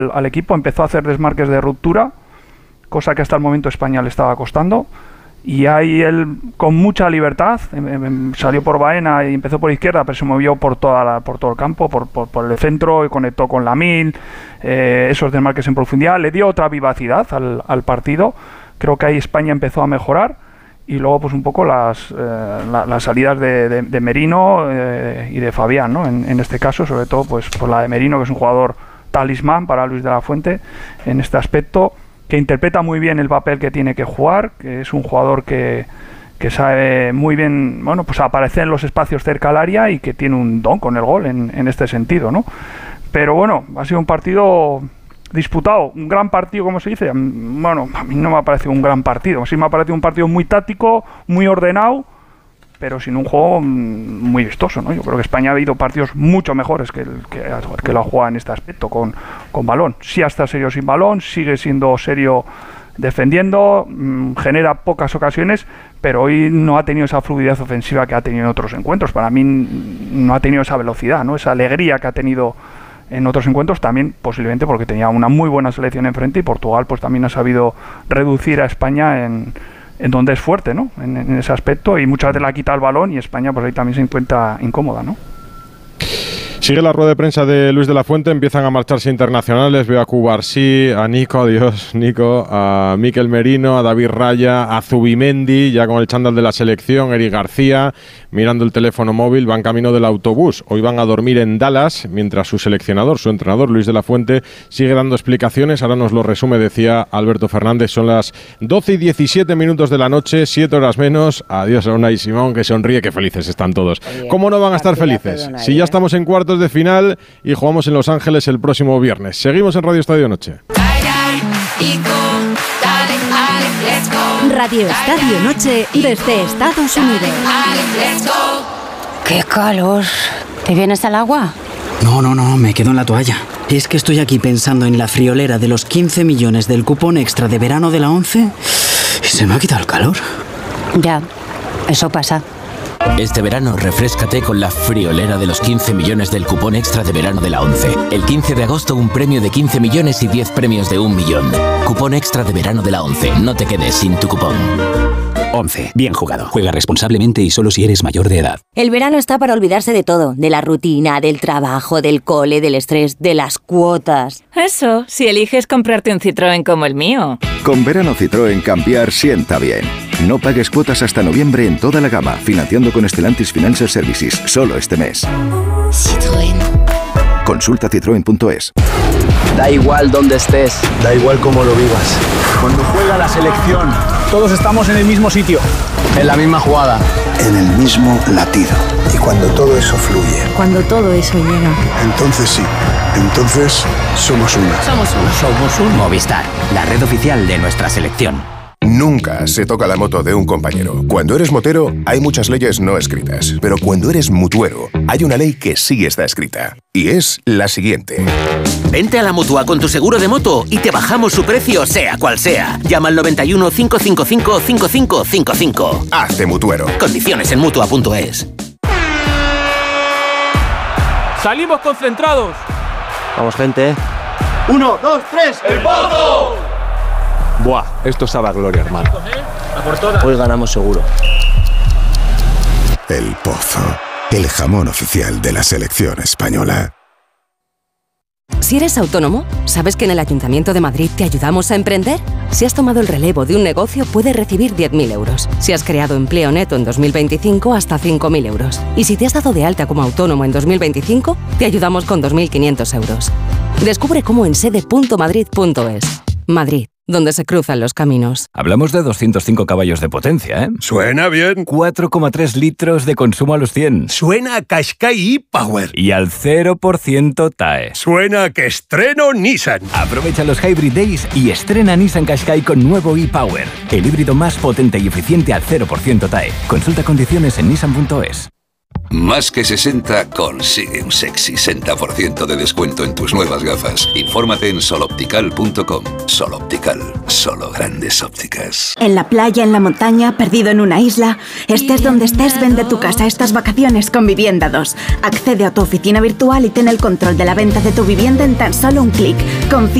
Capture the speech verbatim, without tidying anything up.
al equipo, empezó a hacer desmarques de ruptura, cosa que hasta el momento España le estaba costando, y ahí él con mucha libertad em, em, salió por Baena y empezó por izquierda, pero se movió por toda la, por todo el campo, por, por, por el centro, y conectó con Lamine, eh, esos desmarques en profundidad, le dio otra vivacidad al, al partido. Creo que ahí España empezó a mejorar, y luego pues un poco las, eh, la, las salidas de, de, de Merino eh, y de Fabián, ¿no? En, en este caso, sobre todo pues por la de Merino, que es un jugador talismán para Luis de la Fuente en este aspecto, que interpreta muy bien el papel que tiene que jugar, que es un jugador que, que sabe muy bien, bueno, pues aparecer en los espacios cerca al área, y que tiene un don con el gol en, en este sentido, ¿no? Pero bueno, ha sido un partido disputado, un gran partido, como se dice. Bueno, a mí no me ha parecido un gran partido, sí me ha parecido un partido muy táctico, muy ordenado, pero sin un juego muy vistoso, ¿no? Yo creo que España ha habido partidos mucho mejores que, el, que, que lo ha jugado en este aspecto, con, con balón. Sí está serio sin balón, sigue siendo serio defendiendo, mmm, genera pocas ocasiones, pero hoy no ha tenido esa fluidez ofensiva que ha tenido en otros encuentros. Para mí no ha tenido esa velocidad, ¿no? Esa alegría que ha tenido en otros encuentros, también posiblemente porque tenía una muy buena selección enfrente, y Portugal pues también ha sabido reducir a España en... en donde es fuerte, ¿no? En, en ese aspecto, y muchas veces le ha quitado el balón, y España pues ahí también se encuentra incómoda, ¿no? Sigue la rueda de prensa de Luis de la Fuente, empiezan a marcharse internacionales, veo a Cubarsí, a Nico, adiós Nico, a Mikel Merino, a David Raya, a Zubimendi, ya con el chándal de la selección, Eric García, mirando el teléfono móvil, van camino del autobús. Hoy van a dormir en Dallas, mientras su seleccionador, su entrenador, Luis de la Fuente, sigue dando explicaciones. Ahora nos lo resume, decía Alberto Fernández, son las doce y diecisiete minutos de la noche, siete horas menos. Adiós a Unai Simón, que sonríe, que felices están todos. Oye, ¿cómo no van a estar felices? Si ya estamos en cuartos de final y jugamos en Los Ángeles el próximo viernes. Seguimos en Radio Estadio Noche. Radio Estadio Noche desde Estados Unidos. ¡Qué calor! ¿Te vienes al agua? No, no, no, me quedo en la toalla. Es que estoy aquí pensando en la friolera de los quince millones del cupón extra de verano de la ONCE y se me ha quitado el calor. Ya, eso pasa. Este verano refréscate con la friolera de los quince millones del cupón extra de verano de la ONCE. El quince de agosto un premio de quince millones y diez premios de un millón. Cupón extra de verano de la ONCE. No te quedes sin tu cupón. ONCE. Bien jugado. Juega responsablemente y solo si eres mayor de edad. El verano está para olvidarse de todo. De la rutina, del trabajo, del cole, del estrés, de las cuotas. Eso, si eliges comprarte un Citroën como el mío. Con verano Citroën cambiar sienta bien. No pagues cuotas hasta noviembre en toda la gama, financiando con Stellantis Financial Services, solo este mes. Citroën. Consulta citroen punto es. Da igual dónde estés, da igual cómo lo vivas. Cuando juega la selección, todos estamos en el mismo sitio, en la misma jugada, en el mismo latido. Y cuando todo eso fluye, cuando todo eso llega, entonces sí, entonces somos una. Somos una. Somos un Movistar, la red oficial de nuestra selección. Nunca se toca la moto de un compañero. Cuando eres motero, hay muchas leyes no escritas. Pero cuando eres mutuero, hay una ley que sí está escrita. Y es la siguiente. Vente a la Mutua con tu seguro de moto y te bajamos su precio, sea cual sea. Llama al noventa y uno, cinco cinco cinco, cinco cinco cinco cinco. Hazte mutuero. Condiciones en Mutua punto es. ¡Salimos concentrados! Vamos, gente. ¡Uno, dos, tres! ¡El Pozo! Buah, esto sabe a gloria, hermano. Hoy ganamos seguro. El Pozo, el jamón oficial de la selección española. Si eres autónomo, ¿sabes que en el Ayuntamiento de Madrid te ayudamos a emprender? Si has tomado el relevo de un negocio, puedes recibir diez mil euros. Si has creado empleo neto en dos mil veinticinco, hasta cinco mil euros. Y si te has dado de alta como autónomo en dos mil veinticinco, te ayudamos con dos mil quinientos euros. Descubre cómo en sede punto madrid punto es. Madrid, donde se cruzan los caminos. Hablamos de doscientos cinco caballos de potencia, ¿eh? Suena bien. cuatro coma tres litros de consumo a los cien. Suena a Qashqai e-Power. Y al cero por ciento T A E. Suena a que estreno Nissan. Aprovecha los Hybrid Days y estrena Nissan Qashqai con nuevo e-Power. El híbrido más potente y eficiente al cero por ciento T A E. Consulta condiciones en nissan punto es. Más que sesenta consigue un sexy sesenta por ciento de descuento en tus nuevas gafas. Infórmate en soloptical punto com. Soloptical, solo grandes ópticas. En la playa, en la montaña, perdido en una isla, estés donde estés, vende tu casa estas vacaciones con Vivienda dos. Accede a tu oficina virtual y ten el control de la venta de tu vivienda en tan solo un clic. Confía